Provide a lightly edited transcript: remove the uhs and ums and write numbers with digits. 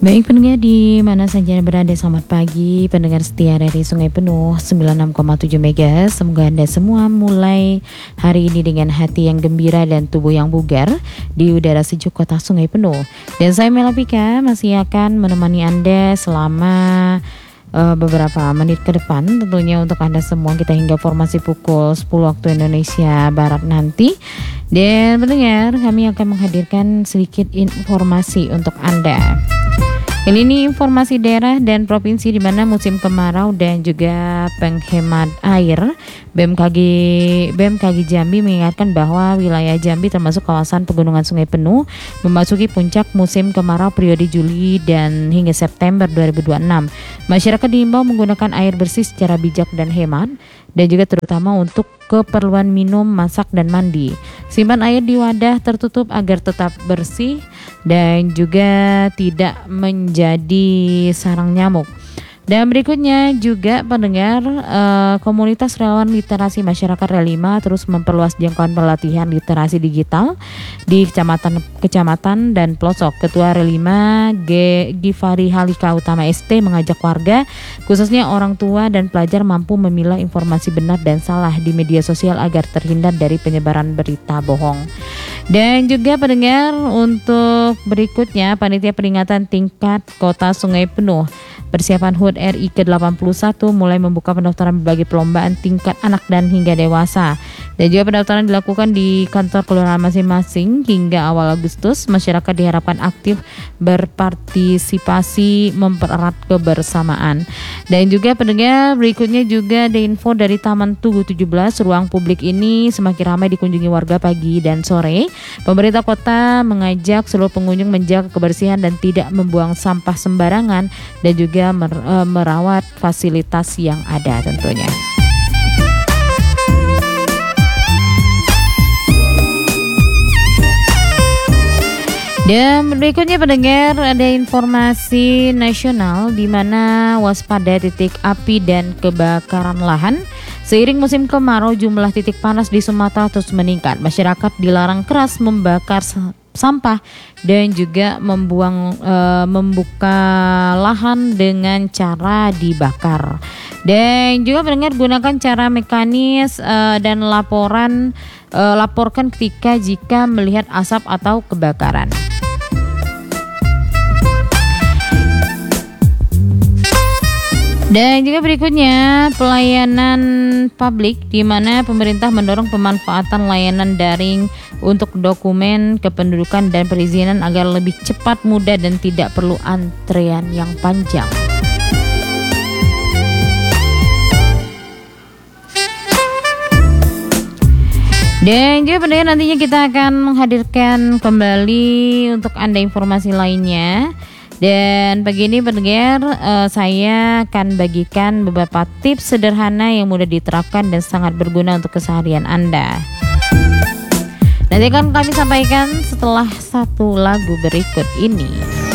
Baik pendengar di mana saja berada, selamat pagi pendengar setia dari Sungai Penuh 96,7 MHz. Semoga Anda semua mulai hari ini dengan hati yang gembira dan tubuh yang bugar di udara sejuk kota Sungai Penuh. Dan saya Melapika masih akan menemani Anda selama beberapa menit ke depan, tentunya untuk Anda semua kita hingga formasi pukul 10 waktu Indonesia Barat nanti. Dan pendengar, kami akan menghadirkan sedikit informasi untuk Anda. Kali ini informasi daerah dan provinsi di mana musim kemarau dan juga penghemat air. BMKG Jambi mengingatkan bahwa wilayah Jambi termasuk kawasan pegunungan Sungai Penuh memasuki puncak musim kemarau periode Juli dan hingga September 2026. Masyarakat diimbau menggunakan air bersih secara bijak dan hemat, dan juga terutama untuk keperluan minum, masak, dan mandi. Simpan air di wadah tertutup agar tetap bersih dan juga tidak menjadi sarang nyamuk. Dan berikutnya juga pendengar, komunitas relawan literasi masyarakat Relima terus memperluas jangkauan pelatihan literasi digital di kecamatan dan pelosok. Ketua Relima Gifari Halika Utama ST mengajak warga, khususnya orang tua dan pelajar, mampu memilah informasi benar dan salah di media sosial agar terhindar dari penyebaran berita bohong. Dan juga pendengar, untuk berikutnya panitia peringatan tingkat Kota Sungai Penuh persiapan HUT RI ke-81 mulai membuka pendaftaran berbagai perlombaan tingkat anak dan hingga dewasa. Dan juga pendaftaran dilakukan di kantor kelurahan masing-masing hingga awal Agustus. Masyarakat diharapkan aktif berpartisipasi mempererat kebersamaan. Dan juga pendengar, berikutnya juga ada info dari Taman Tugu 17. Ruang publik ini semakin ramai dikunjungi warga pagi dan sore. Pemerintah kota mengajak seluruh pengunjung menjaga kebersihan dan tidak membuang sampah sembarangan, dan juga merawat fasilitas yang ada tentunya. Dan berikutnya pendengar, ada informasi nasional di mana waspada titik api dan kebakaran lahan. Seiring musim kemarau, jumlah titik panas di Sumatera terus meningkat. Masyarakat dilarang keras membakar sampah dan juga membuka lahan dengan cara dibakar. Dan juga pendengar, gunakan cara mekanis dan laporkan ketika jika melihat asap atau kebakaran. Dan juga berikutnya pelayanan publik, di mana pemerintah mendorong pemanfaatan layanan daring untuk dokumen kependudukan dan perizinan agar lebih cepat, mudah, dan tidak perlu antrean yang panjang. Dan juga pendengar, nantinya kita akan menghadirkan kembali untuk Anda informasi lainnya. Dan pagi ini pendengar, saya akan bagikan beberapa tips sederhana yang mudah diterapkan dan sangat berguna untuk keseharian Anda. Nanti akan kami sampaikan setelah satu lagu berikut ini.